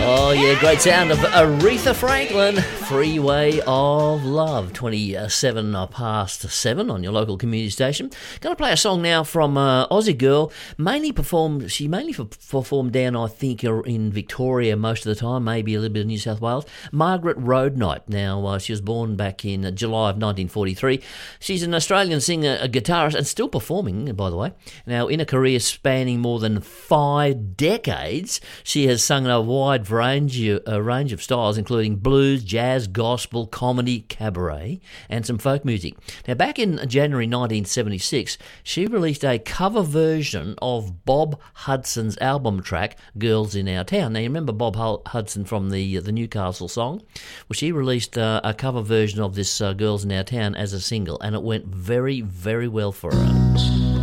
Oh, yeah, great sound of Aretha Franklin, Freeway of Love, 27 past 7 on your local community station. Going to play a song now from Aussie girl. She mainly performed down, I think, in Victoria most of the time, maybe a little bit of New South Wales. Margaret Roadnight. Now, she was born back in July of 1943. She's an Australian singer, a guitarist, and still performing, by the way. Now, in a career spanning more than 5 decades, she has sung a wide range of styles, including blues, jazz, gospel, comedy, cabaret, and some folk music. Now, back in January 1976, she released a cover version of Bob Hudson's album track, Girls in Our Town. Now, you remember Bob Hudson from the Newcastle song? Well, she released a cover version of this Girls in Our Town as a single, and it went very, very well for her.